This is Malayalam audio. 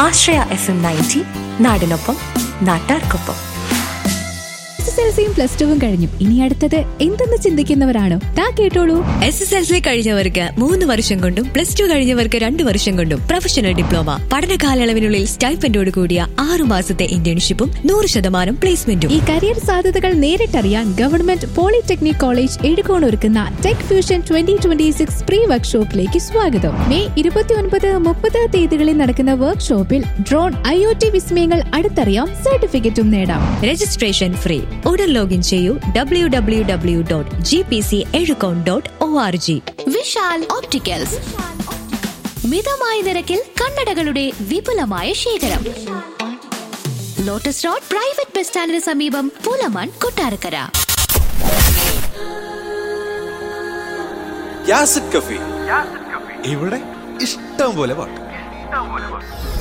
ആശ്രയ FM 90 നാടിനൊപ്പം നാട്ടാർക്കൊപ്പം. SSLCയും +2 കഴിഞ്ഞു. ഇനി അടുത്തത് എന്തെന്ന് ചിന്തിക്കുന്നവരാണോ? താ കേട്ടോളൂ. SSLC കഴിഞ്ഞവർക്ക് 3 വർഷം കൊണ്ടും +2 കഴിഞ്ഞവർക്ക് 2 വർഷം കൊണ്ടും പ്രൊഫഷണൽ ഡിപ്ലോമ പഠന കാലയളവിനുള്ളിൽ സ്റ്റൈപ്പൻഡോട് കൂടിയ 6 മാസത്തെ ഇന്റേൺഷിപ്പും 100% പ്ലേസ്മെന്റും. ഈ കരിയർ സാധ്യതകൾ നേരിട്ടറിയാൻ ഗവൺമെന്റ് പോളിടെക്നിക് കോളേജ് എഴുകോൺ ഒരുക്കുന്ന ടെക് ഫ്യൂഷൻ 2026 പ്രീ വർക്ക്ഷോപ്പിലേക്ക് സ്വാഗതം. മെയ് 29-30 തീയതികളിൽ നടക്കുന്ന വർക്ക്ഷോപ്പിൽ ഡ്രോൺ IoT വിസ്മയങ്ങൾ അടുത്തറിയാം, സർട്ടിഫിക്കറ്റും നേടാം. Registration free. ഉടൻ ലോഗിൻ ചെയ്യൂ www.gpceducon.org. വിശാൽ ഓപ്റ്റിക്കൽസ്, മിതമായ നിരക്കിൽ കണ്ണടകളുടെ വിപുലമായ ശേഖരം. ലോട്ടസ് റോഡ് പ്രൈവറ്റ് ബസ് സ്റ്റാൻഡിന് സമീപം, പൂലമാൻ, കൊട്ടാരക്കര. യാസിഡ് കഫി, ഇവിടെ ഇഷ്ടം പോലെ പാട്ട്.